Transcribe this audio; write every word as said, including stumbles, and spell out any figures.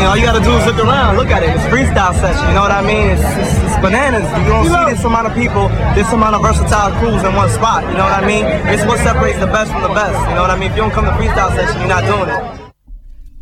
all you gotta do is look around, look at it. It's freestyle session, you know what I mean? It's, it's, it's bananas. You don't see this amount of people, this amount of versatile crews in one spot, you know what I mean? It's what separates the best from the best, you know what I mean? If you don't come to freestyle session, you're not doing it.